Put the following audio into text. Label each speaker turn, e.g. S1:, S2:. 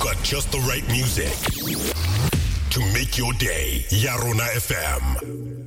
S1: got just the right music to make your day. Yarona FM.